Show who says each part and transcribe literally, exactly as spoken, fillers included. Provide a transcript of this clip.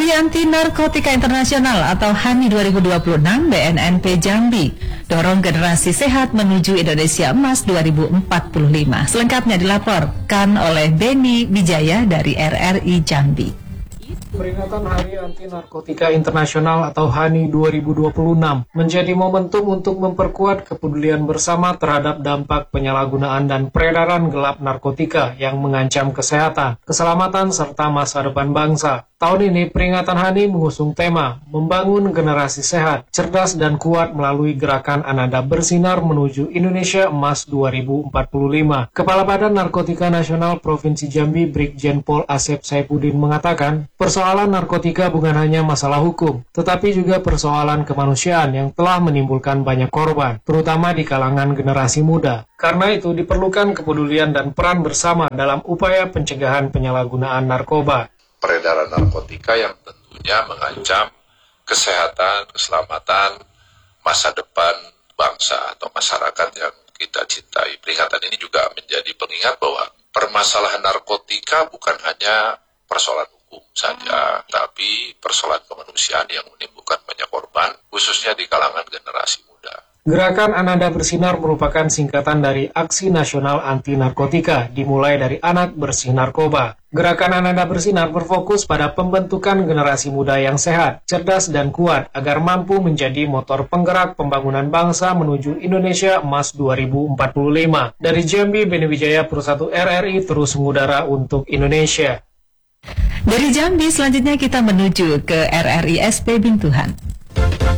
Speaker 1: Hari Anti Narkotika Internasional atau H A N I dua ribu dua puluh enam B N N P Jambi dorong generasi sehat menuju Indonesia Emas dua ribu empat puluh lima. Selengkapnya dilaporkan oleh Beni Wijaya dari R R I Jambi.
Speaker 2: Peringatan Hari Anti Narkotika Internasional atau H A N I dua ribu dua puluh enam menjadi momentum untuk memperkuat kepedulian bersama terhadap dampak penyalahgunaan dan peredaran gelap narkotika yang mengancam kesehatan, keselamatan, serta masa depan bangsa. Tahun ini peringatan H A N I mengusung tema Membangun Generasi Sehat, Cerdas dan Kuat melalui gerakan Ananda Bersinar menuju Indonesia Emas dua ribu empat puluh lima. Kepala Badan Narkotika Nasional Provinsi Jambi Brigjen Pol Asep Saifuddin mengatakan, persoalan narkotika bukan hanya masalah hukum, tetapi juga persoalan kemanusiaan yang telah menimbulkan banyak korban, terutama di kalangan generasi muda. Karena itu diperlukan kepedulian dan peran bersama dalam upaya pencegahan penyalahgunaan narkoba.
Speaker 3: Peredaran narkotika yang tentunya mengancam kesehatan, keselamatan, masa depan bangsa atau masyarakat yang kita cintai. Peringatan ini juga menjadi pengingat bahwa permasalahan narkotika bukan hanya persoalan hukum saja, tapi persoalan kemanusiaan yang menimbulkan banyak korban, khususnya di kalangan generasi muda.
Speaker 2: Gerakan Ananda Bersinar merupakan singkatan dari Aksi Nasional Anti Narkotika, dimulai dari Anak Bersih Narkoba. Gerakan Ananda Bersinar berfokus pada pembentukan generasi muda yang sehat, cerdas dan kuat agar mampu menjadi motor penggerak pembangunan bangsa menuju Indonesia Emas dua ribu empat puluh lima. Dari Jambi, Beni Wijaya, Persatu R R I terus mengudara untuk Indonesia.
Speaker 1: Dari Jambi, selanjutnya kita menuju ke R R I S P Bintuhan.